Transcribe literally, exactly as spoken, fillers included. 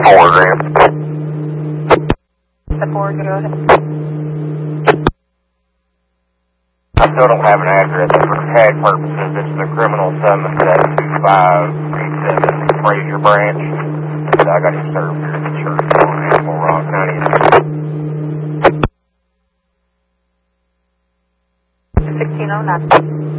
four, Graham. The four, go ahead. I still don't have an address for tag purposes. It's the criminal summons at two five three seven Fraser Branch. So I got him served here at the church on Apple Rock ninety. sixteen oh nine.